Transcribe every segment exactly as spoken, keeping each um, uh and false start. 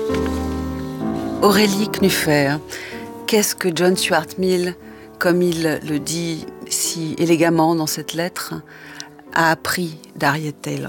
Aurélie Knuffer, qu'est-ce que John Stuart Mill, comme il le dit si élégamment dans cette lettre, a appris d'Harriet Taylor ?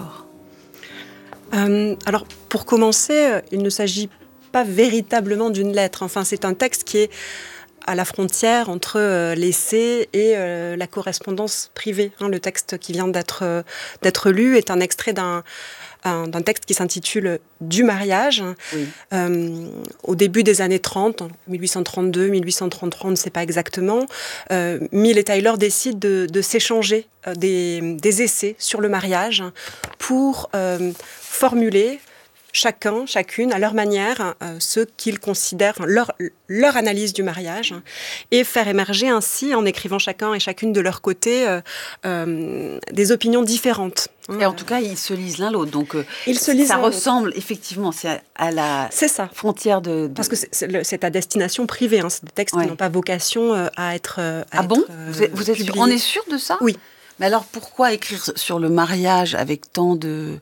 euh, Alors, pour commencer, il ne s'agit pas véritablement d'une lettre. Enfin, c'est un texte qui est à la frontière entre euh, l'essai et euh, la correspondance privée. Hein, le texte qui vient d'être, euh, d'être lu est un extrait d'un, un, d'un texte qui s'intitule « Du mariage oui. ». Euh, au début des années trente, mille huit cent trente-deux, mille huit cent trente-trois, on ne sait pas exactement, euh, Mill et Taylor décident de, de s'échanger euh, des, des essais sur le mariage pour euh, formuler chacun, chacune, à leur manière, euh, ce qu'ils considèrent, leur, leur analyse du mariage, hein, et faire émerger ainsi, en écrivant chacun et chacune de leur côté, euh, euh, des opinions différentes. Hein. Et en tout cas, ils se lisent l'un l'autre, donc euh, ils se lisent ça ressemble, effectivement, c'est à, à la c'est ça. frontière de, de... Parce que c'est, c'est, le, c'est à destination privée, hein, c'est des textes ouais. qui n'ont pas vocation euh, à être euh, à Ah être, bon euh, vous êtes, vous êtes sûr, on est sûr de ça ? Oui. Mais alors, pourquoi écrire sur le mariage avec tant de...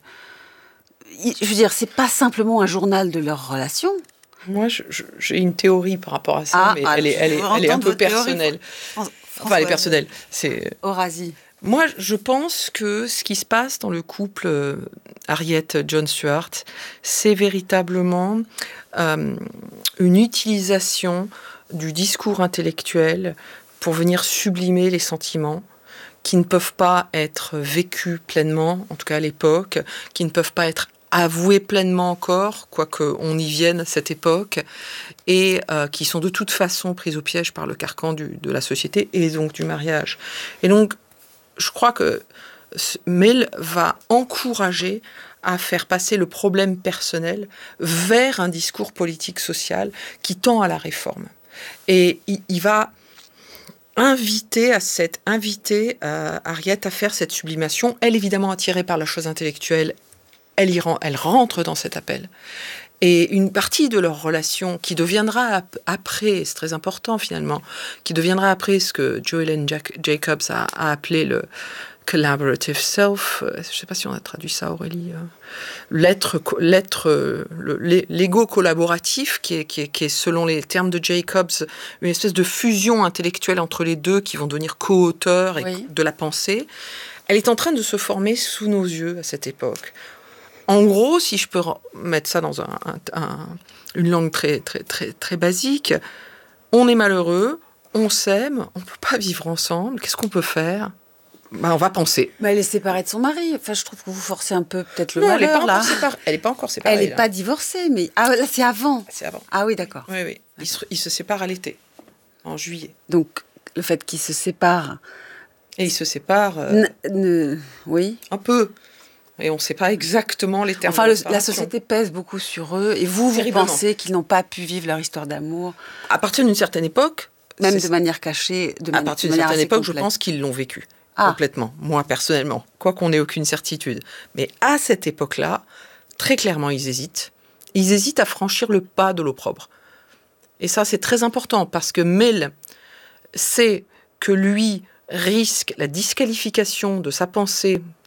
Je veux dire, c'est pas simplement un journal de leur relation. Moi, je, je, j'ai une théorie par rapport à ça, ah, mais ah, elle, est, elle, est, elle est un peu personnelle. Théorie, enfin, elle est personnelle. C'est... Horasie. Moi, je pense que ce qui se passe dans le couple euh, Harriet-John Stuart, c'est véritablement euh, une utilisation du discours intellectuel pour venir sublimer les sentiments qui ne peuvent pas être vécus pleinement, en tout cas à l'époque, qui ne peuvent pas être avoués pleinement encore, quoique on y vienne à cette époque, et euh, qui sont de toute façon prises au piège par le carcan du, de la société et donc du mariage. Et donc, je crois que Mill va encourager à faire passer le problème personnel vers un discours politique-social qui tend à la réforme. Et il, il va inviter, à cette, inviter euh, Harriet à faire cette sublimation. Elle, évidemment, attirée par la chose intellectuelle, elle, y rend, elle rentre dans cet appel. Et une partie de leur relation qui deviendra après, c'est très important finalement, qui deviendra après ce que Joellen Jacobs a, a appelé le collaborative self, je ne sais pas si on a traduit ça, Aurélie, l'être, l'être le, l'ego collaboratif, qui est, qui, est, qui est, selon les termes de Jacobs, une espèce de fusion intellectuelle entre les deux qui vont devenir co-auteurs et oui. de la pensée. Elle est en train de se former sous nos yeux à cette époque. En gros, si je peux mettre ça dans un, un, un, une langue très, très, très, très basique, on est malheureux, on s'aime, on ne peut pas vivre ensemble, qu'est-ce qu'on peut faire ? Ben, on va penser. Mais elle est séparée de son mari. Enfin, je trouve que vous forcez un peu peut-être le non, malheur, elle n'est pas, là. Elle n'est pas encore séparée. Elle n'est pas divorcée, mais... Ah, là, c'est avant. C'est avant. Ah oui, d'accord. Oui, oui. Ils se, ils se séparent à l'été, en juillet. Donc, le fait qu'ils se séparent... Et ils se séparent... Euh, ne, ne, oui. Un peu. Et on ne sait pas exactement les termes. Enfin, le, la société pèse beaucoup sur eux. Et vous, vous pensez qu'ils n'ont pas pu vivre leur histoire d'amour ? À partir d'une certaine époque... Même de manière cachée, de À partir d'une certaine époque, complète. Je pense qu'ils l'ont vécu. Ah. Complètement, moi personnellement, quoi qu'on n'ait aucune certitude. Mais à cette époque-là, très clairement, ils hésitent. Ils hésitent à franchir le pas de l'opprobre. Et ça, c'est très important, parce que Mill sait que lui risque la disqualification de sa pensée